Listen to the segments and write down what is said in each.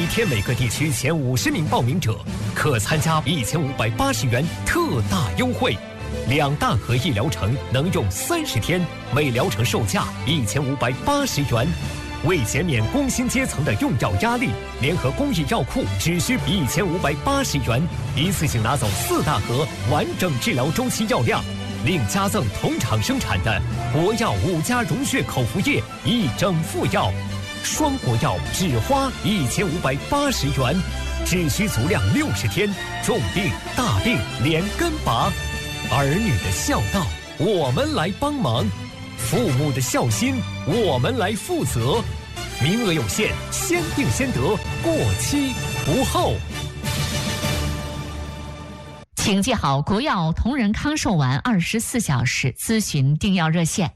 天每个地区前50名报名者可参加1580元特大优惠，2大合一疗程能用30天，每疗程售价1580元。为减免工薪阶层的用药压力，联合公益药库只需1580元，一次性拿走4大盒完整治疗周期药量，另加赠同厂生产的国药5加溶血口服液1整副药，双国药只花1580元，只需足量60天，重病大病连根拔，儿女的孝道我们来帮忙，父母的孝心我们来负责，名额有限，先定先得，过期不候。 请记好国药同仁康寿丸24小时咨询订药热线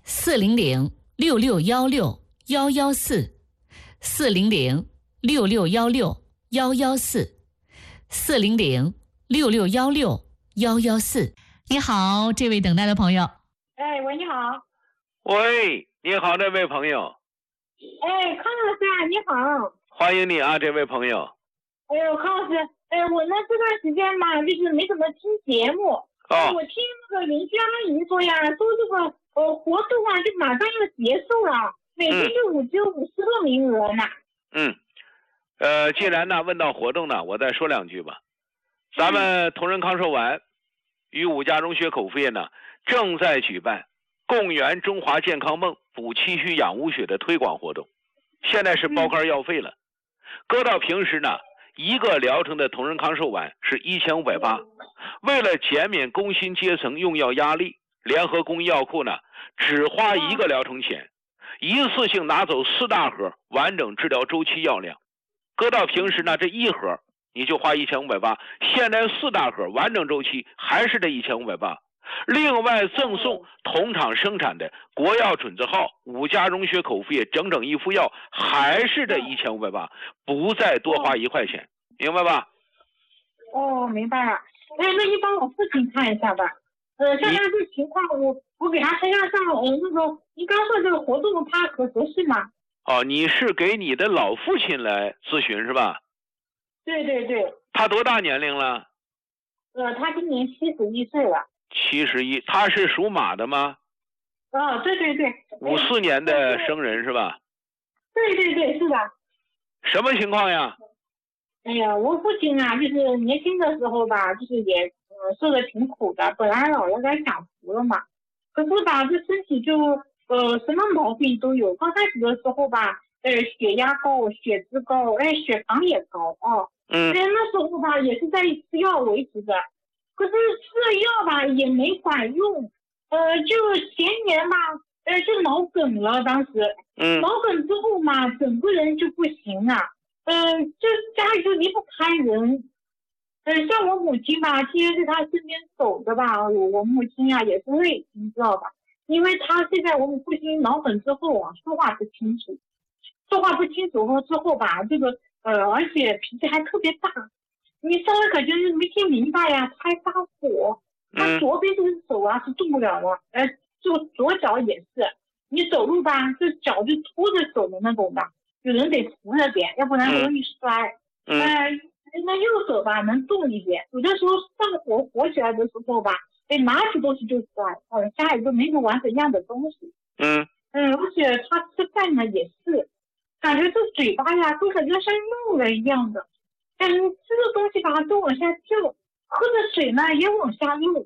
400-6616-114，400-6616-114，400-6616-114。你好，这位等待的朋友。 哎，喂，你好。 喂，你好，这位朋友。 哎，康老师啊，你好。 欢迎你啊，这位朋友。 哎呦，康老师，我呢这段时间嘛，就是没怎么听节目。我听那个邻居阿姨说呀，说这个活动啊，就马上要结束了，每个队伍只有50个名额呢。 既然呢问到活动呢，我再说2句吧。咱们同仁康寿丸与5加溶血口服液呢，正在举办共圆中华健康梦补气虚养无血的推广活动，现在是包干药费了。搁到平时呢，一个疗程的同仁康寿丸是1580，为了减免工薪阶层用药压力，联合公益药库呢只花1个疗程钱，一次性拿走4大盒完整治疗周期药量。搁到平时呢，这1盒你就花1580，现在4大盒完整周期还是这1580。另外赠送同厂生产的国药准字号5加溶血口服液整整1副药，还是这1580，不再多花1块钱，明白吧？ 哦，明白了。那你帮我父亲看一下吧。像他这情况，我给他身上那个，你刚说这个活动他合适吗？ 哦，你是给你的老父亲来咨询是吧？ 对对对。 他多大年龄了？ 他今年71岁了。 71，他是属马的吗？ 对对对。 54年的生人是吧？ 对对对，是的。 什么情况呀？ 哎呀，我父亲啊，就是年轻的时候吧，就是也受的挺苦的，本来老了该享福了嘛，可是吧，这身体就什么毛病都有。刚开始的时候吧，血压高，血脂高，血糖也高啊。那时候吧，也是在吃药为主的。可是吃了药吧也没管用，就前年吧，就脑梗了。当时，脑梗之后嘛，整个人就不行了，就家里就离不开人。像我母亲吧，天天在他身边走着吧，我母亲呀也是累，你知道吧？因为他现在我们父亲脑梗之后啊，说话不清楚之后吧，这个而且脾气还特别大。你稍微感觉没听明白呀，他还发火。他左边这个手啊是动不了了，就左脚也是，你走路吧，这脚就拖着走的那种的，有人得扶着点，要不然容易摔。那右手吧能动一点，有的时候上火起来的时候吧，拿起东西就摔，家里都没有完整样的东西。而且他吃饭呢也是，感觉这嘴巴呀都感觉像漏了一样的。吃的东西吧都往下掉，喝的水呢也往下漏。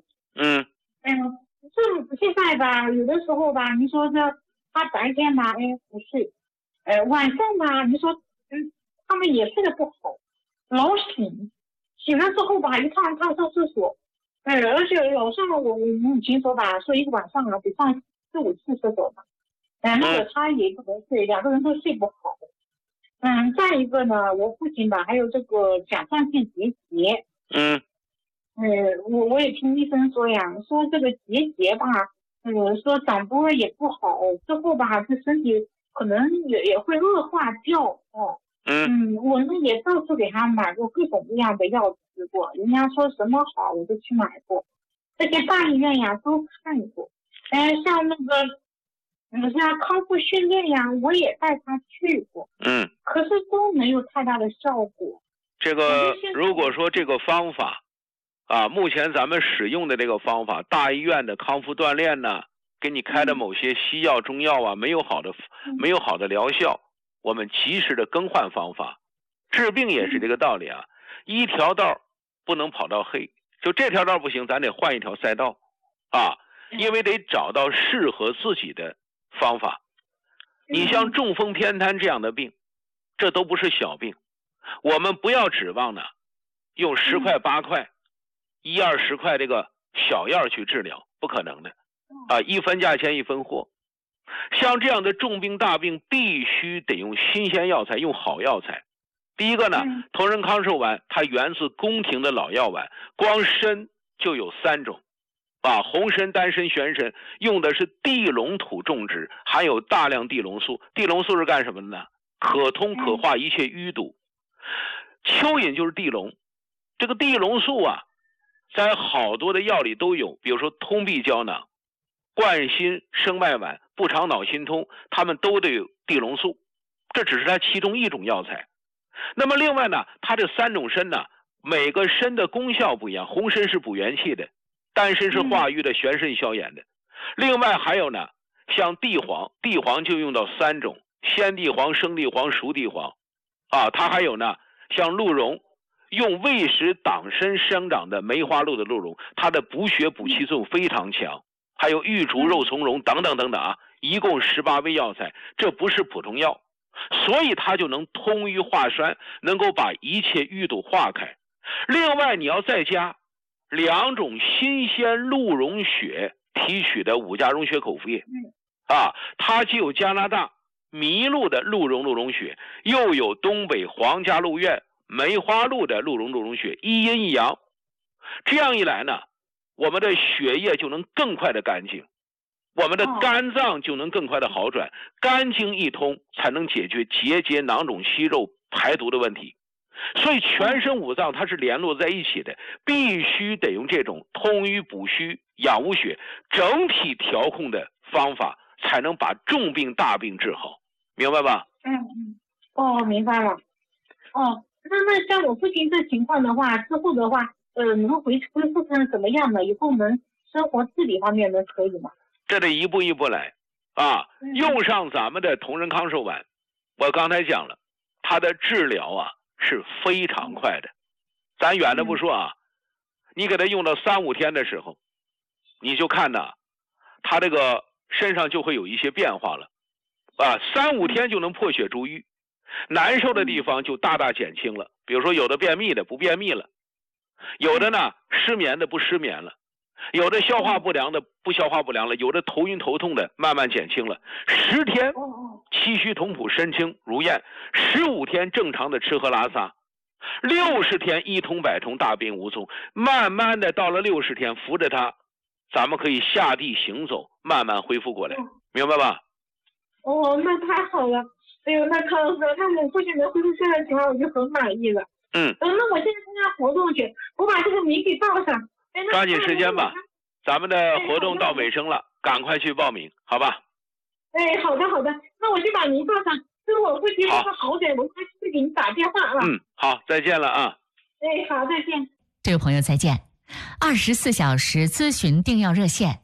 这现在吧，有的时候吧，你说这他白天吧，不睡，晚上吧，你说他们也睡得不好，老醒了之后吧，一趟上厕所，而且老上我母亲说吧，说一个晚上啊得上4、5次厕所吧，那个他也不能睡，2个人都睡不好。再一个呢，我父亲吧，还有这个甲状腺结节。我也听医生说呀，说这个结节吧，说长多了也不好，之后吧，这身体可能也会恶化掉哦。我呢也到处给他买过各种各样的药吃过，人家说什么好我都去买过，这些大医院呀都看过。像那个像康复训练呀，我也带他去过，可是都没有太大的效果。 这个如果说这个方法啊，目前咱们使用的这个方法，大医院的康复锻炼呢，给你开的某些西药、中药啊，没有好的疗效，我们及时的更换方法。治病也是这个道理啊，一条道不能跑到黑，就这条道不行，咱得换一条赛道啊，因为得找到适合自己的方法。你像中风偏瘫这样的病，这都不是小病，我们不要指望呢用10块8块1、20块这个小药去治疗，不可能的啊，一分价钱一分货。像这样的重病大病，必须得用新鲜药材，用好药材。第一个呢，同仁康寿丸它源自宫廷的老药丸，光参就有3种啊，红参、丹参、玄参，用的是地龙土种植，含有大量地龙素。地龙素是干什么的呢？可通可化一切淤堵。蚯蚓就是地龙，这个地龙素啊，在好多的药里都有，比如说通臂胶囊、冠心生脉丸、不肠脑心通，它们都得有地龙素，这只是它其中一种药材。那么另外呢，它这3种参呢，每个参的功效不一样，红参是补元气的，丹参是化瘀的，玄参消炎的。另外还有呢，像地黄，地黄就用到3种，鲜地黄、生地黄、熟地黄啊。它还有呢，像鹿茸，用胃食党参生长的梅花鹿的鹿茸，它的补血补气作用非常强。还有玉竹、肉苁蓉等等等等啊，一共18味药材，这不是普通药，所以它就能通瘀化栓，能够把一切淤堵化开。另外你要再加2种新鲜鹿茸血提取的5加溶血口服液啊，它既有加拿大麋鹿的鹿茸血，又有东北皇家鹿苑梅花鹿的鹿茸血，一阴一阳。这样一来呢，我们的血液就能更快的干净，我们的肝脏就能更快的好转，肝经一通才能解决结节、囊肿、息肉、排毒的问题。所以全身5脏它是联络在一起的，必须得用这种通瘀补虚、养无血、整体调控的方法，才能把重病大病治好，明白吧？ 明白了。那像我父亲这情况的话，之后的话，能恢复成什么样的？以后能生活自理方面能可以吗？ 这得一步一步来啊！用上咱们的同仁康寿丸，我刚才讲了，它的治疗啊是非常快的。咱远的不说啊，你给他用到3、5天的时候，你就看呐，他这个身上就会有一些变化了啊，3、5天就能破血逐瘀，难受的地方就大大减轻了。比如说有的便秘的不便秘了，有的呢失眠的不失眠了，有的消化不良的不消化不良了，有的头晕头痛的慢慢减轻了。10天气虚同谱身轻如燕，15天正常的吃喝拉撒，60天一通百通大病无踪，慢慢的到了60天扶着他，咱们可以下地行走，慢慢恢复过来，明白吧？ 那太好了。哎呦，那康老师，他们父亲的恢复现在情况我就很满意了。那我现在参加活动去，我把这个名给报上。 抓紧时间吧，咱们的活动到尾声了，赶快去报名，好吧？ 好的，那我就把名报上。等我父亲好点，我会给你打电话啊。 好，再见了啊。 好，再见。 这位朋友再见。24小时咨询订药热线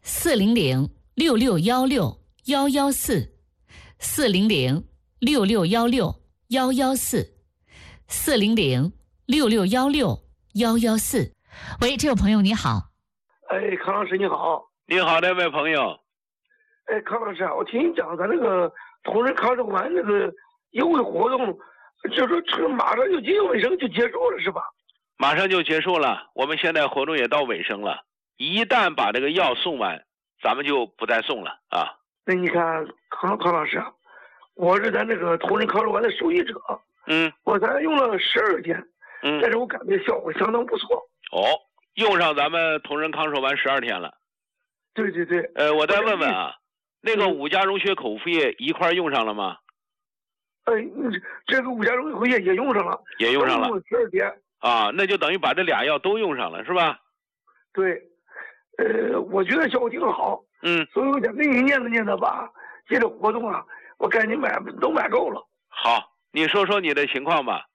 400-6616-114，400-6616-114，400-6616-114。喂，这位朋友你好。 康老师你好。 你好，这位朋友。 康老师啊，我听你讲咱那个同仁康寿丸那个优惠活动，就说马上就接近尾声就结束了是吧？ 马上就结束了，我们现在活动也到尾声了。一旦把这个药送完，咱们就不再送了啊。 那你看康老师啊，我是咱这个同仁康寿丸的受益者。我才用了12天。但是我感觉效果相当不错。 用上咱们同仁康寿丸12天了。 对。 我再问问啊，那个5加溶血口服液一块用上了吗？这个5加溶血口服液也用上了。也用上了。12天。啊，那就等于把这俩药都用上了，是吧？ 对。我觉得效果挺好。所以我想跟你念叨吧， 借着活动啊，我赶紧买，都买够了。 好，你说说你的情况吧。